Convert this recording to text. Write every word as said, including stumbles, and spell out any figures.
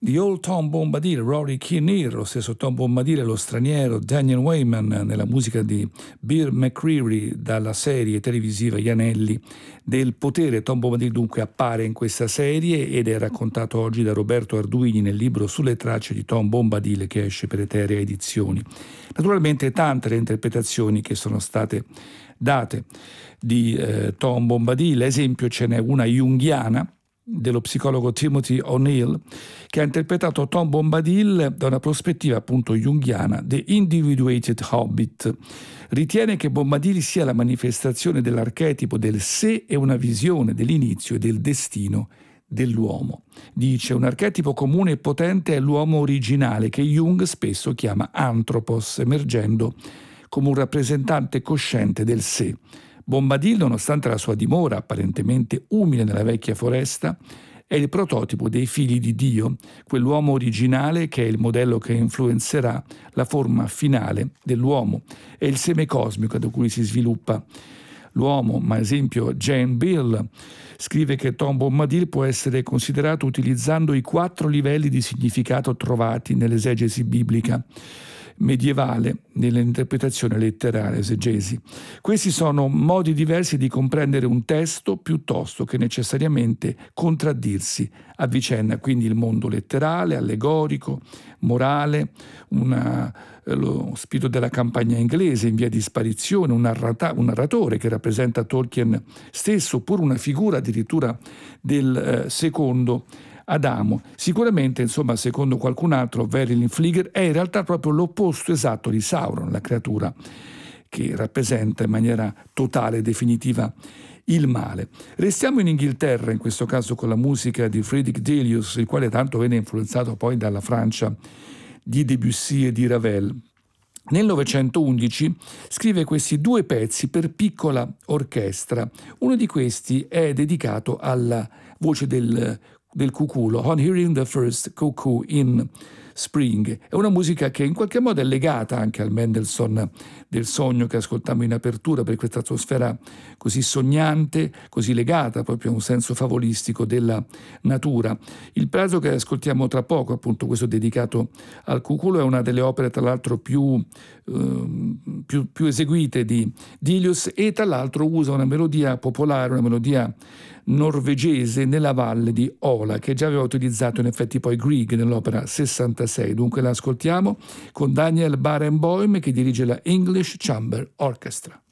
The Old Tom Bombadil, Rory Kinnear, lo stesso Tom Bombadil e lo straniero Daniel Wayman nella musica di Bill McCreary dalla serie televisiva Gli Anelli del Potere. Tom Bombadil dunque appare in questa serie ed è raccontato oggi da Roberto Arduini nel libro Sulle tracce di Tom Bombadil che esce per Eterea Edizioni. Naturalmente tante le interpretazioni che sono state date di eh, Tom Bombadil, esempio ce n'è una junghiana dello psicologo Timothy O'Neill che ha interpretato Tom Bombadil da una prospettiva appunto junghiana, The Individuated Hobbit. Ritiene che Bombadil sia la manifestazione dell'archetipo del sé e una visione dell'inizio e del destino dell'uomo. Dice: un archetipo comune e potente è l'uomo originale che Jung spesso chiama anthropos, emergendo come un rappresentante cosciente del sé. Bombadil, nonostante la sua dimora apparentemente umile nella vecchia foresta, è il prototipo dei figli di Dio, quell'uomo originale che è il modello che influenzerà la forma finale dell'uomo. È il seme cosmico da cui si sviluppa l'uomo, ma ad esempio Jane Bill scrive che Tom Bombadil può essere considerato utilizzando i quattro livelli di significato trovati nell'esegesi biblica medievale, nell'interpretazione letterale, esegesi. Questi sono modi diversi di comprendere un testo piuttosto che necessariamente contraddirsi a vicenda, quindi il mondo letterale, allegorico, morale, una, lo spirito della campagna inglese in via di sparizione, un, narrata, un narratore che rappresenta Tolkien stesso, oppure una figura addirittura del eh, secondo Adamo. Sicuramente, insomma, secondo qualcun altro, Verlin Flieger è in realtà proprio l'opposto esatto di Sauron, la creatura che rappresenta in maniera totale e definitiva il male. Restiamo in Inghilterra, in questo caso con la musica di Friedrich Delius, il quale tanto venne influenzato poi dalla Francia di Debussy e di Ravel. Nel novecentoundici scrive questi due pezzi per piccola orchestra. Uno di questi è dedicato alla voce del del cuculo, On Hearing the First Cuckoo in Spring. È una musica che in qualche modo è legata anche al Mendelssohn del Sogno che ascoltammo in apertura, per questa atmosfera così sognante, così legata proprio a un senso favolistico della natura. Il pezzo che ascoltiamo tra poco, appunto questo dedicato al cuculo, è una delle opere tra l'altro più, eh, più, più eseguite di Delius e tra l'altro usa una melodia popolare, una melodia norvegese nella valle di Ola, che già aveva utilizzato in effetti poi Grieg nell'opera sessantasei. Dunque la ascoltiamo con Daniel Barenboim che dirige la English Chamber Orchestra.